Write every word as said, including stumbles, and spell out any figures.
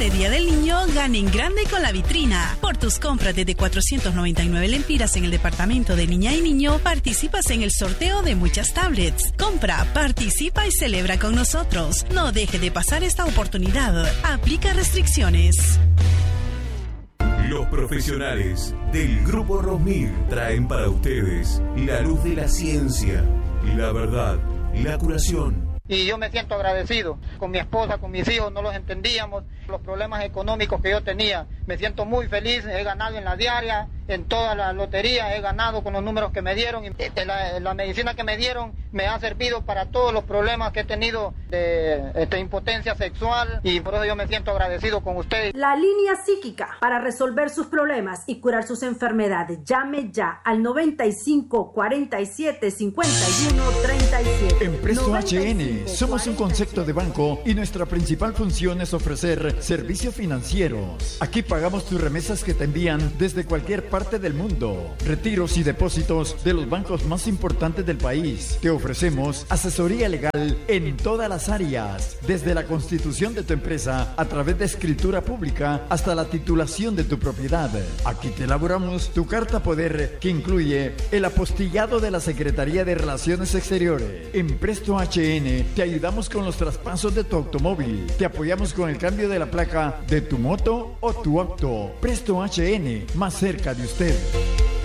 Este Día del Niño gana en grande con la vitrina. Por tus compras desde cuatrocientos noventa y nueve lempiras en el departamento de niña y niño, participas en el sorteo de muchas tablets. Compra, participa y celebra con nosotros. No deje de pasar esta oportunidad. Aplica restricciones. Los profesionales del Grupo Rosmil traen para ustedes la luz de la ciencia, la verdad, la curación. Y yo me siento agradecido con mi esposa, con mis hijos, no los entendíamos, los problemas económicos que yo tenía. Me siento muy feliz, he ganado en la diaria, en toda la lotería, he ganado con los números que me dieron. Y la, la medicina que me dieron me ha servido para todos los problemas que he tenido de este, impotencia sexual, y por eso yo me siento agradecido con ustedes. La línea psíquica para resolver sus problemas y curar sus enfermedades. Llame ya al noventa y cinco, cuarenta y siete, cincuenta y uno, treinta y siete. En Presto H N somos un concepto de banco y nuestra principal función es ofrecer servicios financieros. Aquí pagamos tus remesas que te envían desde cualquier parte del mundo. Retiros y depósitos de los bancos más importantes del país. Te ofrecemos asesoría legal en todas las áreas, desde la constitución de tu empresa a través de escritura pública hasta la titulación de tu propiedad. Aquí te elaboramos tu carta poder, que incluye el apostillado de la Secretaría de Relaciones Exteriores. En Presto H N te ayudamos con los traspasos de tu automóvil. Te apoyamos con el cambio de la placa de tu moto o tu auto. Presto H N, más cerca de usted.